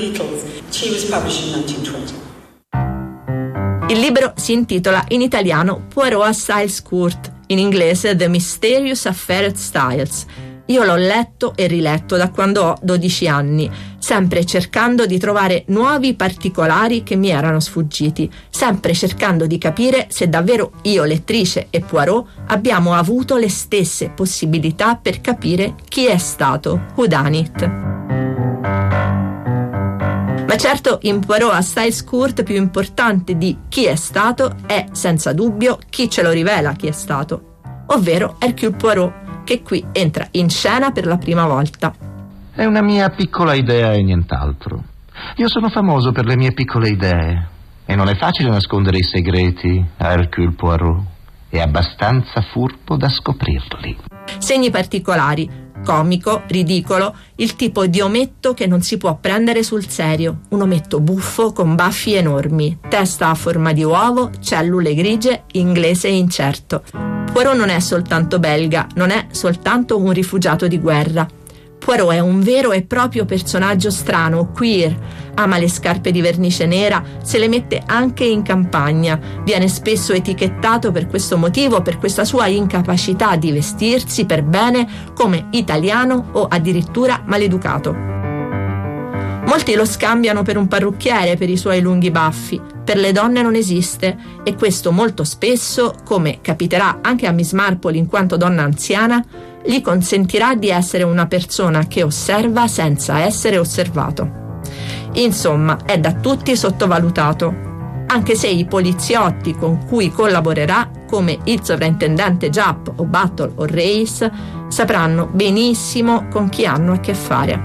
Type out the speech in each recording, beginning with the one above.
Beatles. She was published in 1920. Il libro si intitola in italiano Poirot a Styles Court, in inglese The Mysterious Affair at Styles. Io l'ho letto e riletto da quando ho 12 anni, sempre cercando di trovare nuovi particolari che mi erano sfuggiti, sempre cercando di capire se davvero io, lettrice, e Poirot abbiamo avuto le stesse possibilità per capire chi è stato whodunit. Ma certo, in Poirot a Styles Court più importante di chi è stato è, senza dubbio, chi ce lo rivela chi è stato, ovvero Hercule Poirot, che qui entra in scena per la prima volta. È una mia piccola idea e nient'altro. Io sono famoso per le mie piccole idee e non è facile nascondere i segreti a Hercule Poirot. È abbastanza furbo da scoprirli. Segni particolari: comico, ridicolo, il tipo di ometto che non si può prendere sul serio, un ometto buffo con baffi enormi, testa a forma di uovo, cellule grigie, inglese incerto. Poirot non è soltanto belga, non è soltanto un rifugiato di guerra. Poirot è un vero e proprio personaggio strano, queer, ama le scarpe di vernice nera, se le mette anche in campagna, viene spesso etichettato per questo motivo, per questa sua incapacità di vestirsi per bene, come italiano o addirittura maleducato. Molti lo scambiano per un parrucchiere per i suoi lunghi baffi, per le donne non esiste, e questo molto spesso, come capiterà anche a Miss Marple in quanto donna anziana, gli consentirà di essere una persona che osserva senza essere osservato. Insomma, è da tutti sottovalutato, anche se i poliziotti con cui collaborerà, come il sovrintendente Jupp o Battle o Race, sapranno benissimo con chi hanno a che fare.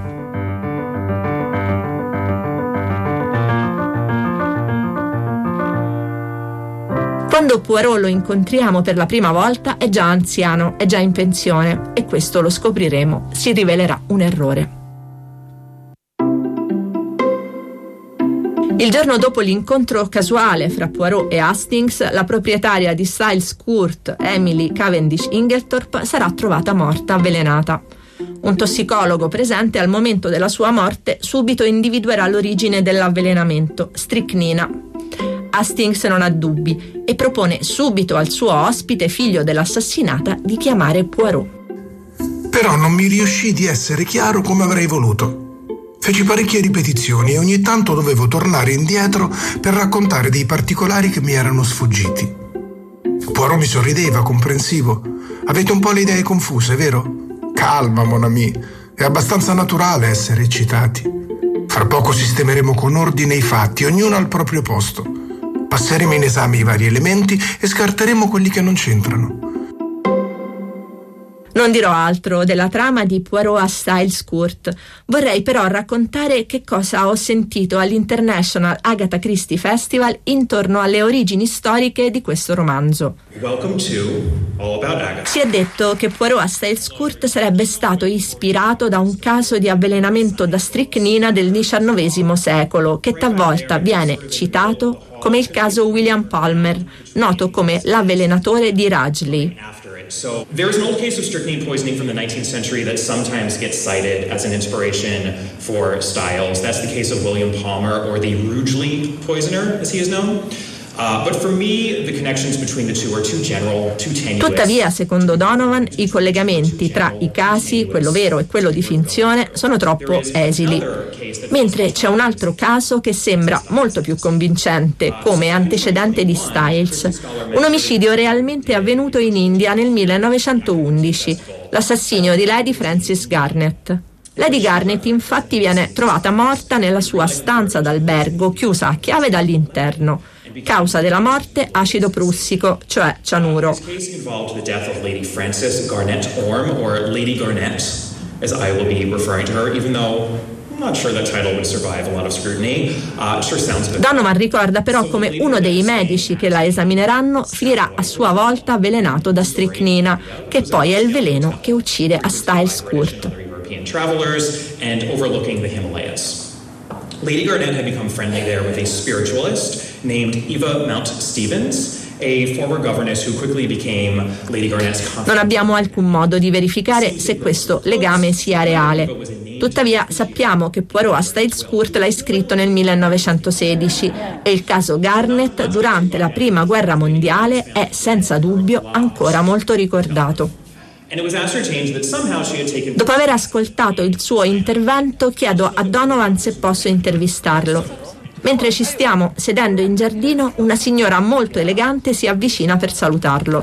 Quando Poirot lo incontriamo per la prima volta è già anziano, è già in pensione, e questo lo scopriremo, si rivelerà un errore. Il giorno dopo l'incontro casuale fra Poirot e Hastings, la proprietaria di Styles Court, Emily Cavendish Inglethorpe, sarà trovata morta, avvelenata. Un tossicologo presente al momento della sua morte subito individuerà l'origine dell'avvelenamento, stricnina. Hastings non ha dubbi e propone subito al suo ospite, figlio dell'assassinata, di chiamare Poirot. Però non mi riuscì di essere chiaro come avrei voluto. Feci parecchie ripetizioni e ogni tanto dovevo tornare indietro per raccontare dei particolari che mi erano sfuggiti. Poirot mi sorrideva, comprensivo. Avete un po' le idee confuse, vero? Calma, mon ami. È abbastanza naturale essere eccitati. Fra poco sistemeremo con ordine i fatti, ognuno al proprio posto. Passeremo in esame i vari elementi e scarteremo quelli che non c'entrano. Non dirò altro della trama di Poirot a Styles Court. Vorrei però raccontare che cosa ho sentito all'International Agatha Christie Festival intorno alle origini storiche di questo romanzo. Si è detto che Poirot a Styles Court sarebbe stato ispirato da un caso di avvelenamento da stricnina del XIX secolo, che talvolta viene citato come il caso William Palmer, noto come l'avvelenatore di Ragely. So there is an old case of strychnine poisoning from the 19th century that sometimes gets cited as an inspiration for Styles. That's the case of William Palmer, or the Rugely poisoner, as he is known. But for me, the connections between the two are too general, too tenuous. Tuttavia, secondo Donovan, i collegamenti tra i casi, quello vero e quello di finzione, sono troppo esili. Mentre c'è un altro caso che sembra molto più convincente come antecedente di Styles, un omicidio realmente avvenuto in India nel 1911, l'assassinio di Lady Frances Garnett. Lady Garnett infatti viene trovata morta nella sua stanza d'albergo, chiusa a chiave dall'interno. Causa della morte: acido prussico, cioè cianuro. Lady Frances Garnett Orme, or Lady Garnett, as I will be referring to her, even though I'm not sure that title would survive a lot of scrutiny. Sure sounds good. Donovan ricorda però come uno dei medici che la esamineranno finirà a sua volta avvelenato da stricnina, che poi è il veleno che uccide a Styles Court. Travelers and overlooking the Himalayas. Lady Garnett had become friendly there with a spiritualist named Eva Mount Stevens, a former governess who quickly became Lady Garnett's confidant. Non abbiamo alcun modo di verificare se questo legame sia reale. Tuttavia sappiamo che Poirot a Styles Court l'ha scritto nel 1916 e il caso Garnett durante la Prima Guerra Mondiale è senza dubbio ancora molto ricordato. Dopo aver ascoltato il suo intervento, chiedo a Donovan se posso intervistarlo. Mentre ci stiamo sedendo in giardino, una signora molto elegante si avvicina per salutarlo.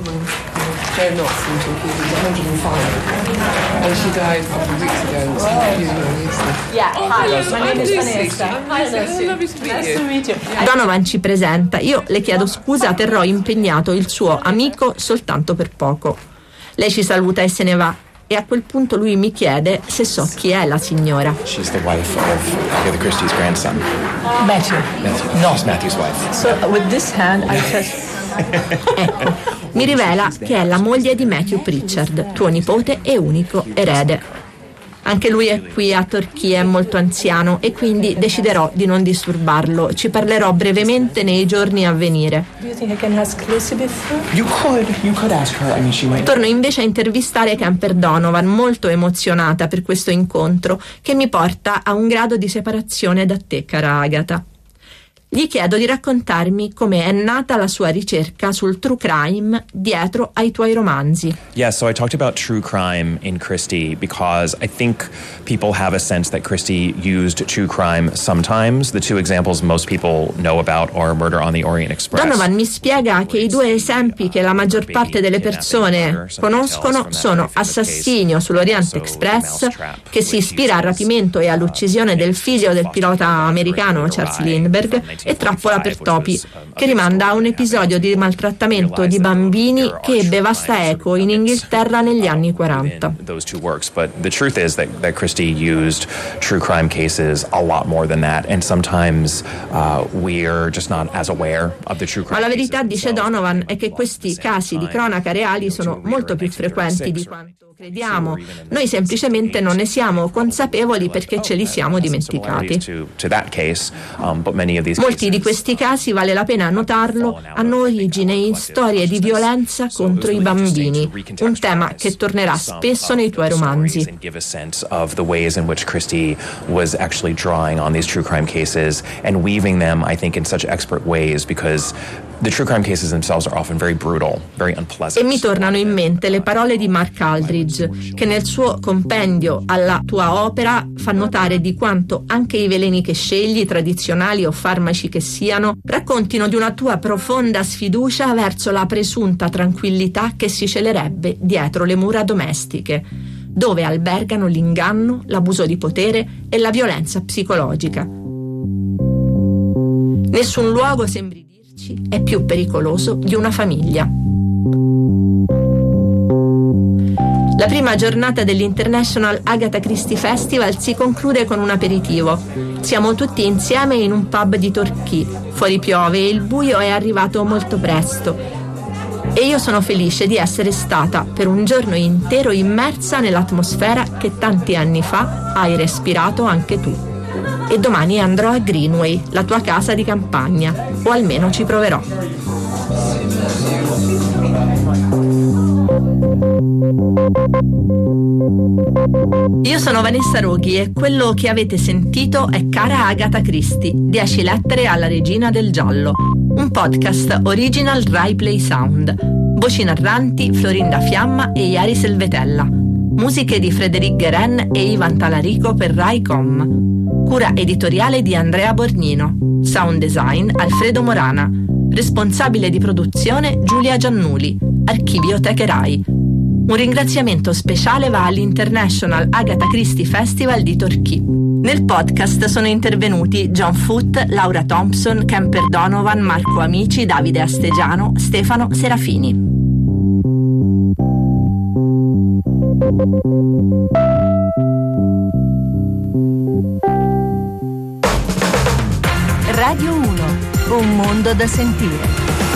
Donovan ci presenta. Io le chiedo scusa, terrò impegnato il suo amico soltanto per poco. Lei ci saluta e se ne va. E a quel punto lui mi chiede se so chi è la signora. She's the wife of Agatha Christie's grandson. Matthew. No. She's Matthew's wife. So with this hand I touch. Ecco, mi rivela che è la moglie di Matthew Pritchard, tuo nipote e unico erede. Anche lui è qui a Torquay, è molto anziano e quindi deciderò di non disturbarlo. Ci parlerò brevemente nei giorni a venire. Do you think I can ask Elizabeth? You could ask her. I mean, she went. Torno invece a intervistare Camper Donovan, molto emozionata per questo incontro che mi porta a un grado di separazione da te, cara Agatha. Gli chiedo di raccontarmi come è nata la sua ricerca sul true crime dietro ai tuoi romanzi. Yeah, so I talked about true crime in Christie because I think people have a sense that Christie used true crime sometimes. The two examples most people know about are Murder on the Orient Express. Donovan mi spiega che i due esempi che la maggior parte delle persone conoscono sono Assassinio sull'Orient Express, che si ispira al rapimento e all'uccisione del figlio del pilota americano Charles Lindbergh, e Trappola per topi, che rimanda a un episodio di maltrattamento di bambini che ebbe vasta eco in Inghilterra negli anni 40. Those two works, but the truth is that Christie used true crime cases a lot more than that, and sometimes we're just not as aware of the true crime. Ma la verità, dice Donovan, è che questi casi di cronaca reali sono molto più frequenti di quanto crediamo. Noi semplicemente non ne siamo consapevoli perché ce li siamo dimenticati. Molti di questi casi, vale la pena notarlo, hanno origine in storie di violenza contro i bambini, un tema che tornerà spesso nei tuoi romanzi. The true crime cases themselves are often very brutal, very unpleasant. E mi tornano in mente le parole di Mark Aldridge, che nel suo compendio alla tua opera fa notare di quanto anche i veleni che scegli, tradizionali o farmaci che siano, raccontino di una tua profonda sfiducia verso la presunta tranquillità che si celerebbe dietro le mura domestiche, dove albergano l'inganno, l'abuso di potere e la violenza psicologica. Nessun luogo, sembri è più pericoloso di una famiglia. La prima giornata dell'International Agatha Christie Festival si conclude con un aperitivo. Siamo tutti insieme in un pub di Torquay. Fuori piove e il buio è arrivato molto presto. E io sono felice di essere stata per un giorno intero immersa nell'atmosfera che tanti anni fa hai respirato anche tu. E domani andrò a Greenway, la tua casa di campagna, o almeno ci proverò. Io sono Vanessa Roghi e quello che avete sentito è Cara Agatha Christie, 10 lettere alla regina del giallo, un podcast original Rai Play Sound. Voci narranti Florinda Fiamma e Iari Selvetella. Musiche di Frédéric Guérin e Ivan Talarico per Rai.com. Cura editoriale di Andrea Borgnino. Sound design Alfredo Morana. Responsabile di produzione Giulia Giannuli. Archivioteche Rai. Un ringraziamento speciale va all'International Agatha Christie Festival di Torquay. Nel podcast sono intervenuti John Foote, Laura Thompson, Camper Donovan, Marco Amici, Davide Astegiano, Stefano Serafini. Radio 1, un mondo da sentire.